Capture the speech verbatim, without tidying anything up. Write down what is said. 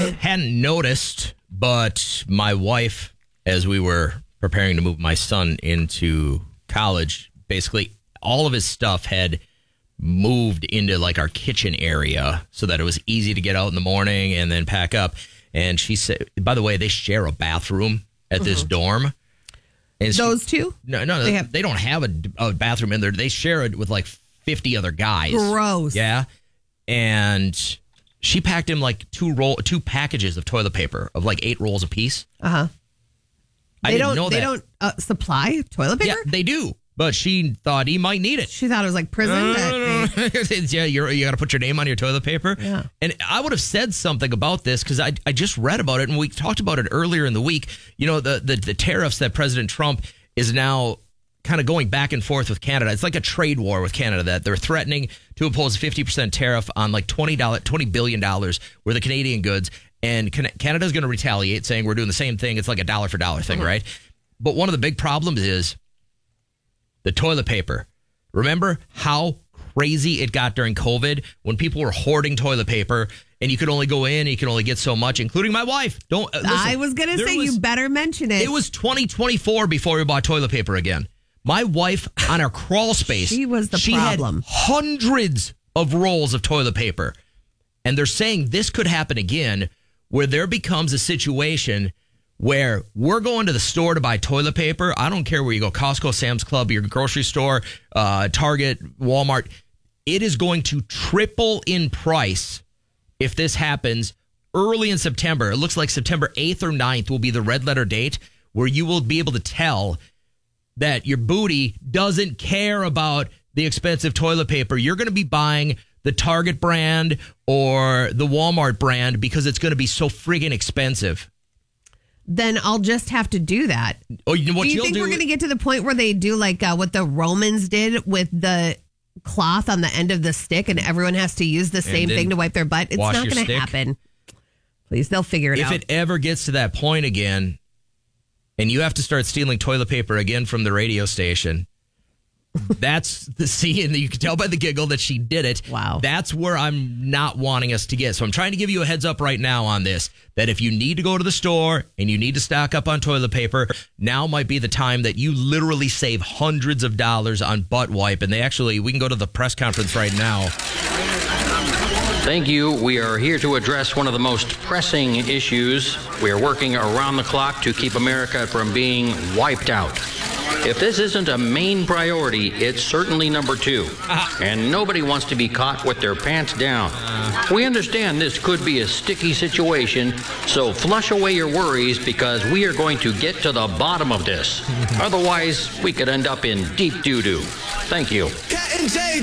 hadn't noticed, but my wife, as we were preparing to move my son into college, basically all of his stuff had moved into like our kitchen area so that it was easy to get out in the morning and then pack up. And she said, by the way, they share a bathroom at mm-hmm. this dorm. And Those she, two? No, no, they, they, have- they don't have a, a bathroom in there. They share it with like fifty other guys. Gross. Yeah. And she packed him like two roll, two packages of toilet paper of like eight rolls apiece. Uh-huh. I they didn't don't, know that. They don't uh, supply toilet paper? Yeah, they do. But she thought he might need it. She thought it was like prison. No, that no, no, no. they... yeah, you're, you got to put your name on your toilet paper. Yeah. And I would have said something about this because I, I just read about it and we talked about it earlier in the week. You know, the, the, the tariffs that President Trump is now kind of going back and forth with Canada. It's like a trade war with Canada that they're threatening to impose a fifty percent tariff on like twenty billion dollars worth of Canadian goods. And Canada's going to retaliate saying we're doing the same thing. It's like a dollar for dollar thing, mm-hmm. right? But one of the big problems is the toilet paper. Remember how crazy it got during COVID when people were hoarding toilet paper and you could only go in and you could only get so much, including my wife. Don't. Uh, listen, I was going to say, was, you better mention it. It was twenty twenty-four before we bought toilet paper again. My wife, on her crawl space, she was the she problem. Had hundreds of rolls of toilet paper. And they're saying this could happen again where there becomes a situation where we're going to the store to buy toilet paper. I don't care where you go, Costco, Sam's Club, your grocery store, uh, Target, Walmart. It is going to triple in price if this happens early in September. It looks like September eighth or ninth will be the red letter date where you will be able to tell that your booty doesn't care about the expensive toilet paper. You're going to be buying the Target brand or the Walmart brand because it's going to be so friggin' expensive. Then I'll just have to do that. Oh, you know what do you you'll think do? We're going to get to the point where they do like uh, what the Romans did with the cloth on the end of the stick and everyone has to use the same thing to wipe their butt? It's not going to happen. Please, they'll figure it if out. If it ever gets to that point again and you have to start stealing toilet paper again from the radio station, that's the scene that you can tell by the giggle that she did it. Wow. That's where I'm not wanting us to get. So I'm trying to give you a heads up right now on this, that if you need to go to the store and you need to stock up on toilet paper, now might be the time that you literally save hundreds of dollars on butt wipe. And they actually, we can go to the press conference right now. Thank you. We are here to address one of the most pressing issues. We are working around the clock to keep America from being wiped out. If this isn't a main priority, it's certainly number two. And nobody wants to be caught with their pants down. We understand this could be a sticky situation, so flush away your worries because we are going to get to the bottom of this. Otherwise, we could end up in deep doo-doo. Thank you.